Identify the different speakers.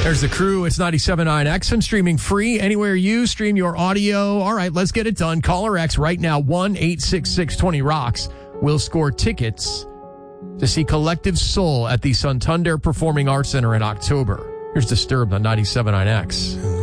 Speaker 1: There's the crew. It's 97.9 XM, streaming free anywhere you stream your audio. All right, let's get it done. Caller X right now, 1-866-20-ROCKS. We'll score tickets to see Collective Soul at the Santander Performing Arts Center in October. Here's Disturbed on 97.9 X.